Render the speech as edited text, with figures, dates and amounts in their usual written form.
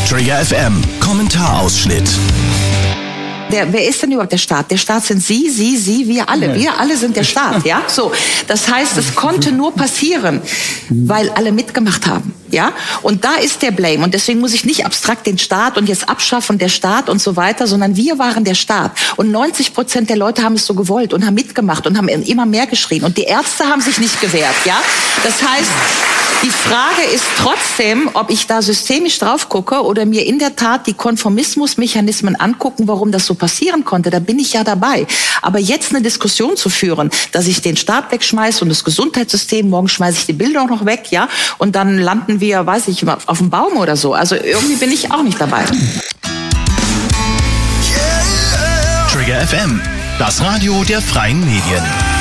Trigger FM, Kommentarausschnitt. Wer ist denn überhaupt der Staat? Der Staat sind Sie, wir alle. Wir alle sind der Staat, ja? So. Das heißt, es konnte nur passieren, weil alle mitgemacht haben, ja? Und da ist der Blame. Und deswegen muss ich nicht abstrakt den Staat und jetzt abschaffen, der Staat und so weiter, sondern wir waren der Staat. Und 90% der Leute haben es so gewollt und haben mitgemacht und haben immer mehr geschrien. Und die Ärzte haben sich nicht gewehrt, ja? Das heißt, die Frage ist trotzdem, ob ich da systemisch drauf gucke oder mir in der Tat die Konformismusmechanismen angucken, warum das so passieren konnte. Da bin ich ja dabei. Aber jetzt eine Diskussion zu führen, dass ich den Staat wegschmeiße und das Gesundheitssystem, morgen schmeiße ich die Bildung noch weg, ja, und dann landen wir, weiß ich, auf dem Baum oder so. Also irgendwie bin ich auch nicht dabei. Trigger FM, das Radio der freien Medien.